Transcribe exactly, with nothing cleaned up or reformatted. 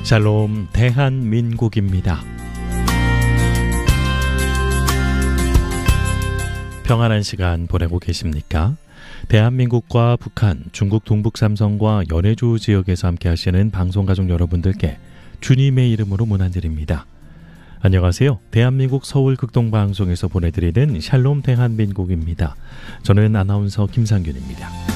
샬롬 대한민국입니다. 평안한 시간 보내고 계십니까? 대한민국과 북한, 중국 동북 삼성과 연해주 지역에서 함께 하시는 방송가족 여러분들께 주님의 이름으로 문안드립니다. 안녕하세요. 대한민국 서울 극동방송에서 보내드리는 샬롬 대한민국입니다. 저는 아나운서 김상균입니다.